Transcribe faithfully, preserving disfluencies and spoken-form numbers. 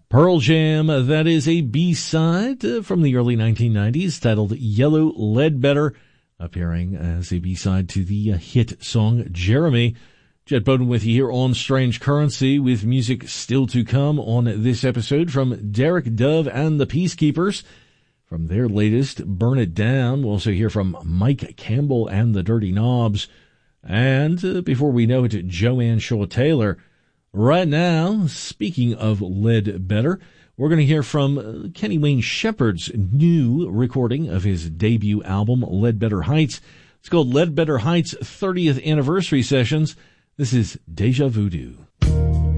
Pearl Jam, that is a B-side uh, from the early nineteen nineties titled Yellow Ledbetter, appearing as a B-side to the uh, hit song Jeremy. Jet Bowden with you here on Strange Currency with music still to come on this episode from Derek Dove and the Peacekeepers. From their latest, Burn It Down, we'll also hear from Mike Campbell and the Dirty Knobs. And uh, before we know it, Joanne Shaw-Taylor. Right now, speaking of Ledbetter, we're going to hear from uh, Kenny Wayne Shepherd's new recording of his debut album, Ledbetter Heights. It's called Ledbetter Heights thirtieth Anniversary Sessions. This is Deja Voodoo.